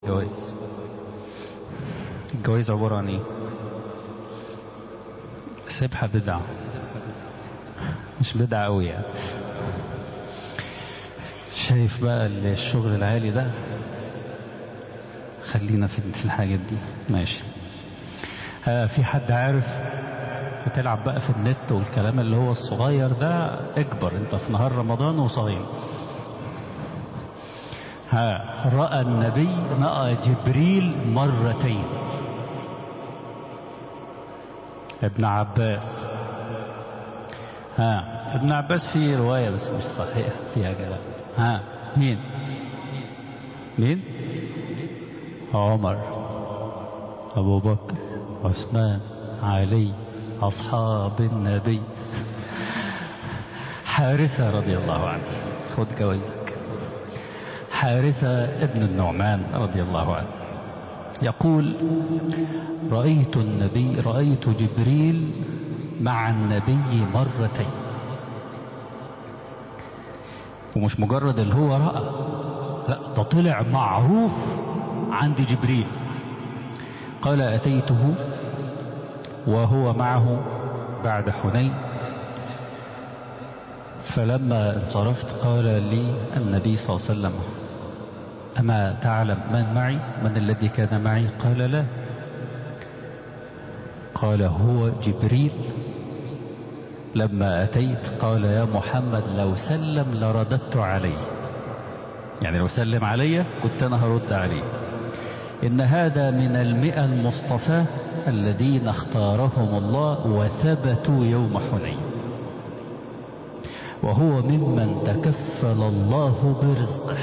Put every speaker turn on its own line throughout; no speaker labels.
الجواز عبارة عن ايه؟ سبحة بدعة، مش بدعة قوي يعني. شايف بقى الشغل العالي ده، خلينا في الحاجات دي ماشي. في حد عارف بتلعب بقى في النت والكلام اللي هو الصغير ده؟ اكبر انت في نهار رمضان وصايم. رأى النبي رأى جبريل مرتين. ابن عباس ابن عباس فيه رواية بس مش صحيح فيها كلام. مين عمر، أبو بكر، عثمان، علي، أصحاب النبي. حارثة رضي الله عنه، خد جوائزك. حارثة ابن النعمان رضي الله عنه يقول: رأيت جبريل مع النبي مرتين. ومش مجرد اللي هو رأى، لا ده طلع معروف عند جبريل. قال: أتيته وهو معه بعد حنين، فلما انصرفت قال لي النبي صلى الله عليه وسلم: أما تعلم من معي؟ من الذي كان معي؟ قال: لا. قال: هو جبريل. لما أتيت قال: يا محمد لو سلم لرددت عليه، يعني لو سلم علي كنت أنا هرد عليه. إن هذا من 100 المصطفى الذين اختارهم الله وثبتوا يوم حنين، وهو ممن تكفل الله برزقه.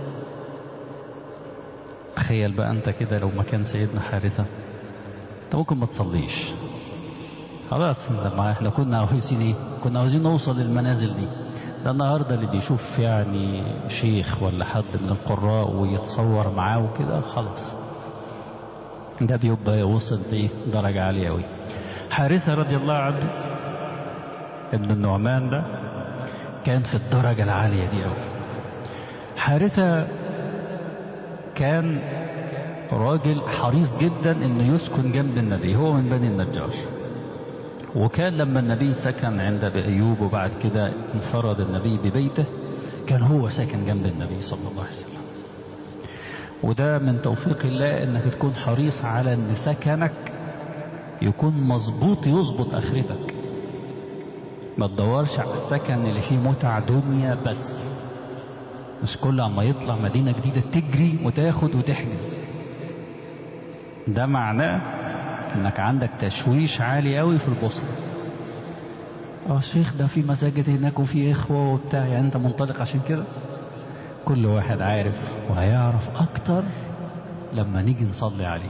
تخيل بقى أنت كده لو مكان سيدنا حارثة، أنت ممكن ما تصليش خلاص. احنا كنا عاوزين ايه؟ كنا عاوزين نوصل للمنازل دي. ده النهارده اللي بيشوف يعني شيخ ولا حد من القراء ويتصور معاه وكده خلاص، ده بيبقى وصل بايه؟ درجة عالية قوي. حارثة رضي الله عنه ابن النعمان ده كان في الدرجة العالية دي قوي. حارثة كان راجل حريص جدا انه يسكن جنب النبي، هو من بني النجار. وكان لما النبي سكن عند أيوب وبعد كده انفرد النبي ببيته، كان هو ساكن جنب النبي صلى الله عليه وسلم. وده من توفيق الله انك تكون حريص على ان سكنك يكون مظبوط، يظبط اخرتك. ما تدورش على السكن اللي فيه متع دنيا بس، مش كل عما يطلع مدينة جديدة تجري وتاخد وتحجز. ده معناه انك عندك تشويش عالي قوي في البوصلة. الشيخ ده في مساجد هناك وفي اخوة وبتاع، يعني انت منطلق عشان كده. كل واحد عارف وهيعرف اكتر لما نيجي نصلي عليه.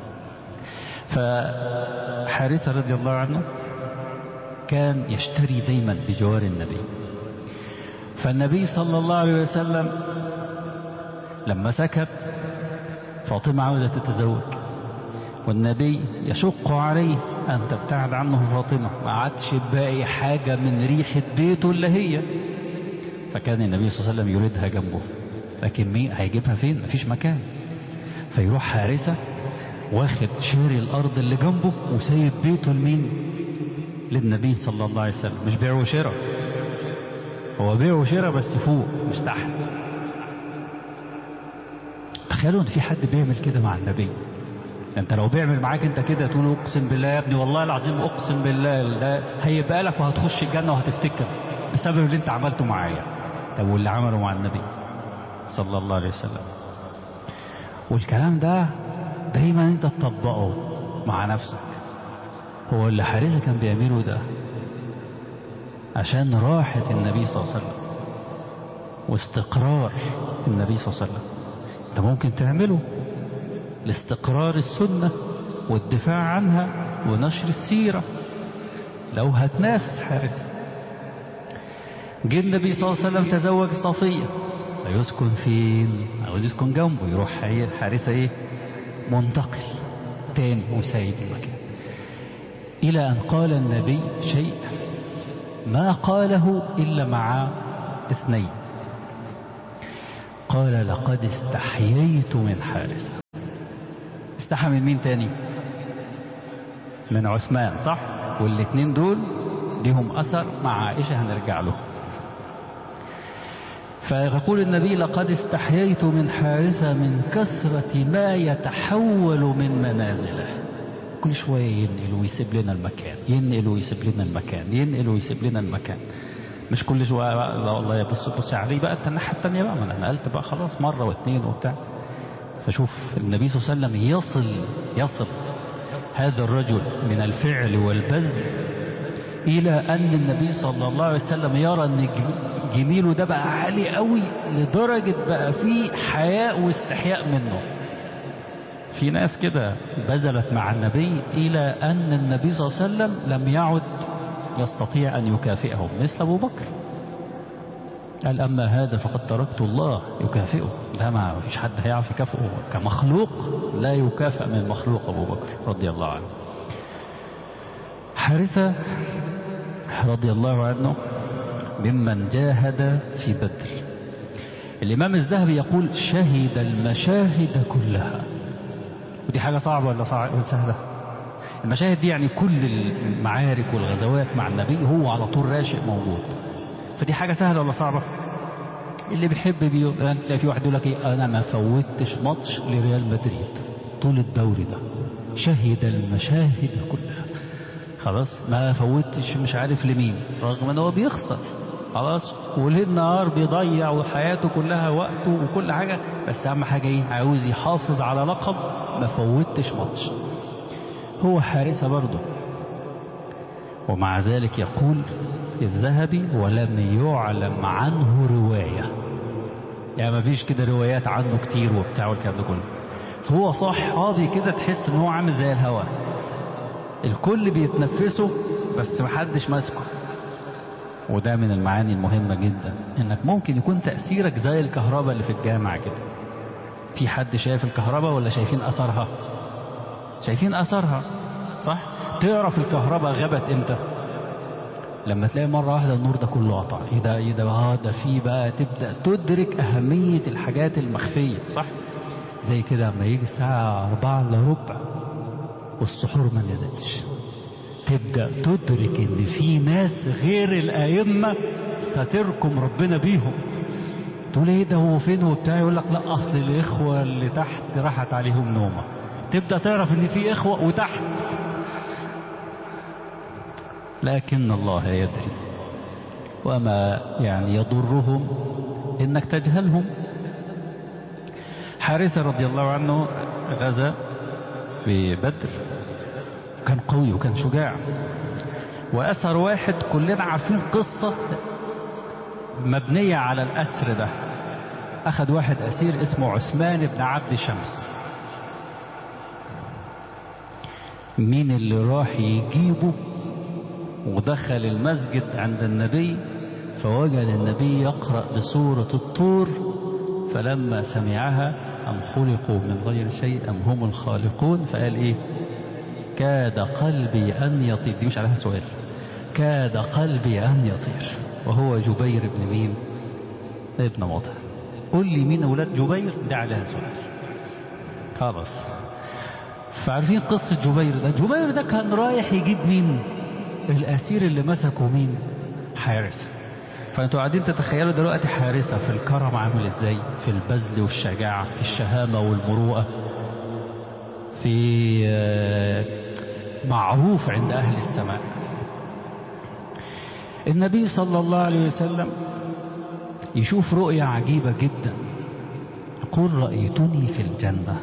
فحارثة رضي الله عنه كان يشتري دايما بجوار النبي. فالنبي صلى الله عليه وسلم لما سكت، فاطمة عاوزة تتزوج، والنبي يشق عليه: أن تبتعد عنه فاطمة. ما عادش باقي حاجة من ريحة بيته إلا هي. فكان النبي صلى الله عليه وسلم يريدها جنبه، لكن مين هيجيبها فين؟ مفيش مكان. فيروح حارثة واخد شاري الأرض اللي جنبه وسايب بيته لمين؟ للنبي صلى الله عليه وسلم. مش بيع وشراء، هو بيع وشراء بس فوق مش تحت. تخيلوا ان في حد بيعمل كده مع النبي. انت لو بيعمل معاك انت كده تقول: اقسم بالله يا ابني، والله العظيم اقسم بالله ده هيبقى لك وهتخش الجنة وهتفتكر بسبب اللي انت عملته معايا. طب واللي عمله مع النبي صلى الله عليه وسلم؟ والكلام ده دايما انت تطبقه مع نفسك. هو اللي حارثة كان بيعمله ده عشان راحة النبي صلى الله عليه وسلم واستقرار النبي صلى الله عليه وسلم. انت ممكن تعمله لاستقرار السنة والدفاع عنها ونشر السيرة لو هتنافس حارثة. جه النبي صلى الله عليه وسلم تزوج صفية، يسكن فين؟ عاوز يسكن جنبه. يروح حارثة ايه؟ منتقل تاني وسايب المكان. إلى أن قال النبي شيء ما قاله إلا مع اثنين. قال: لقد استحييت من حارثة. استحى من مين تاني؟ من عثمان، صح؟ والاتنين دول لهم أثر مع عائشة هنرجع له. فيقول النبي: لقد استحييت من حارثة من كثرة ما يتحول من منازله. كل شوية ينقل ويسيب لنا المكان، ينقل ويسيب لنا المكان، ينقل ويسيب لنا المكان. مش كل شوية بقى لا والله يا بص عليه بقى الناحية التانية بقى، ما انا نقلت بقى خلاص مرة واثنين وبتاع. فشوف النبي صلى الله عليه وسلم يصل هذا الرجل من الفعل والبذل إلى أن النبي صلى الله عليه وسلم يرى أن جميله ده بقى عالي قوي لدرجة بقى فيه حياء واستحياء منه. في ناس كده بذلت مع النبي إلى أن النبي صلى الله عليه وسلم لم يعد يستطيع أن يكافئهم، مثل أبو بكر قال: أما هذا فقد تركت الله يكافئه. ده ما فيش حد هيعرف يكافئه كمخلوق، لا يكافئ من مخلوق أبو بكر رضي الله عنه. حارثة رضي الله عنه ممن جاهد في بدر. الإمام الذهبي يقول: شهد المشاهد كلها. ودي حاجة صعبة ولا سهلة؟ المشاهد دي يعني كل المعارك والغزوات مع النبي هو على طول راشق موجود. فدي حاجة سهلة ولا صعبة؟ اللي بيحب تلاقي في واحد يقول لك ايه: انا ما فوتش ماتش لريال مدريد طول الدوري ده، شهد المشاهد كلها. خلاص ما فوتش مش عارف لمين، رغم ان هو بيخسر خلاص وليل نهار بيضيع وحياته كلها وقته وكل حاجة، بس اهم حاجة ايه؟ عاوز يحافظ على لقب ما فوتش ماتش. هو حارثة برضه. ومع ذلك يقول الذهبي: ولم يعلم عنه رواية. يعني ما فيش كده روايات عنه كتير وبتاع والكلام ده كله. فهو صحابي كده تحس ان هو عامل زي الهواء، الكل بيتنفسه بس محدش ماسكه. وده من المعاني المهمة جدا، انك ممكن يكون تأثيرك زي الكهرباء اللي في الجامعة كده. في حد شايف الكهرباء ولا شايفين أثرها؟ شايفين أثرها، صح؟ تعرف الكهرباء غابت امتى؟ لما تلاقي مرة واحدة النور ده كله قطع. ايه ده ده في بقى تبدأ تدرك أهمية الحاجات المخفية، صح؟ زي كده لما يجي الساعة 4:15 والسحور ما نزلش، تبدأ تدرك ان في ناس غير الأئمة ستركم ربنا بيهم. تقول ايه ده هو فين وبتاع؟ يقول لك لا اصل الاخوة اللي تحت راحت عليهم نومة. تبدأ تعرف ان في اخوة وتحت، لكن الله يدري وما يعني يضرهم انك تجهلهم. حارثة رضي الله عنه غزا في بدر، كان قوي وكان شجاع، وأسر واحد كلنا عارفين قصة مبنية على الأسر ده. أخذ واحد أسير اسمه عثمان بن عبد شمس. مين اللي راح يجيبه؟ ودخل المسجد عند النبي فوجد النبي يقرأ بسورة الطور، فلما سمعها: أم خلقوا من غير شيء أم هم الخالقون، فقال إيه؟ كاد قلبي أن يطير. دي مش عليها سؤال، كاد قلبي أن يطير. وهو جبير بن مين؟ ابن مطعم. قل لي مين أولاد جبير؟ ده عليها سؤال خلاص. فعارفين قصة جبير ده؟ جبير ده كان رايح يجيب مين؟ الأسير اللي مسكه مين؟ حارثة. فأنتوا قاعدين تتخيلوا دلوقتي حارثة في الكرم عامل ازاي، في البذل والشجاعة، في الشهامة والمروءة، في معروف عند أهل السماء. النبي صلى الله عليه وسلم يشوف رؤية عجيبة جدا، يقول: رأيتني في الجنة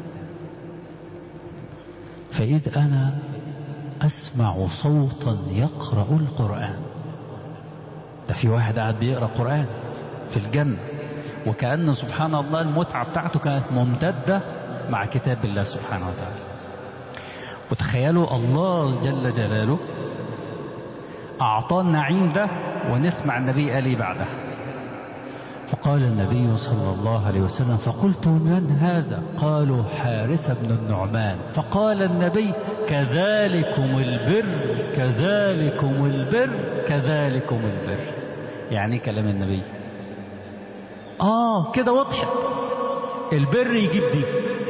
فإذ أنا أسمع صوتا يقرأ القرآن. ده في واحد قاعد بيقرأ قرآن في الجنة، وكأن سبحان الله المتعة بتاعته كانت ممتدة مع كتاب الله سبحانه وتعالى. وتخيلوا الله جل جلاله أعطاه النعيم ده، ونسمع النبي قال ايه بعده. فقال النبي صلى الله عليه وسلم: فقلت: من هذا؟ قالوا: حارثة بن النعمان. فقال النبي: كذلكم البر كذلكم البر كذلكم البر. يعني كلام النبي كده وضحت، البر يجيب دي.